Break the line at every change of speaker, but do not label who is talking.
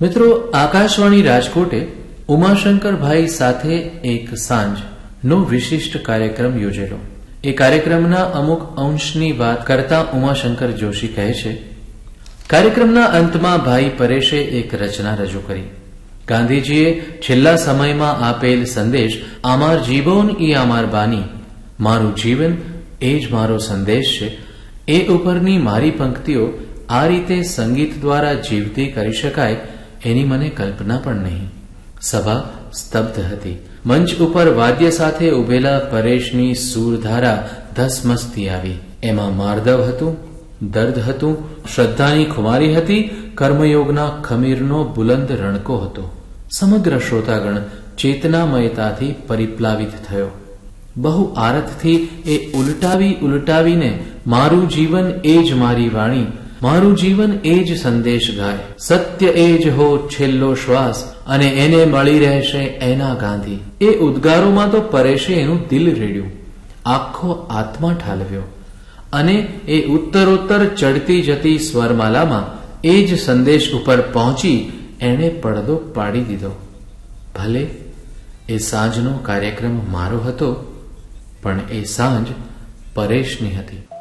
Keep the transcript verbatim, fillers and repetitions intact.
મિત્રો, આકાશવાણી રાજકોટે ઉમાશંકરભાઈ સાથે એક સાંજનો વિશિષ્ટ કાર્યક્રમ યોજેલો. એ કાર્યક્રમના અમુક અંશની વાત કરતા ઉમાશંકર જોશી કહે છે, કાર્યક્રમના અંતમાં ભાઈ પરેશે એક રચના રજૂ કરી. ગાંધીજીએ છેલ્લા સમયમાં આપેલ સંદેશ, આમાર જીવન ઈ આમાર બાની, મારું જીવન એ જ મારો સંદેશ છે, એ ઉપરની મારી પંક્તિઓ આ રીતે સંગીત દ્વારા જીવતી કરી શકાય એની મને કલ્પના પણ નહીં. સભા સ્તબ્ધ હતી. મંચ ઉપર વાદ્ય સાથે ઉભેલા પરેશની સૂરધારા ધસમસતી આવી. એમાં માર્દવ હતું, દર્દ હતું, શ્રદ્ધાની ખુમારી હતી, કર્મયોગના ખમીરનો બુલંદ રણકો હતો. સમગ્ર શ્રોતાગણ ચેતનામયતાથી પરિપ્લાવિત થયો. બહુ આરતથી એ ઉલટાવી ઉલટાવીને મારું જીવન એ જ મારી વાણી, મારું જીવન એ જ સંદેશ ગાય, સત્ય એ જ હો છેલ્લો શ્વાસ અને એને મળી રહેશે એના ગાંધી. એ ઉદ્ગારોમાં તો પરેશે એનું દિલ રેડ્યું, આખો આત્મા ઠાલવ્યો અને એ ઉત્તરોત્તર ચડતી જતી સ્વરમાલામાં એ જ સંદેશ ઉપર પહોંચી એણે પડદો પાડી દીધો. ભલે એ સાંજનો કાર્યક્રમ મારો હતો, પણ એ સાંજ પરેશની હતી.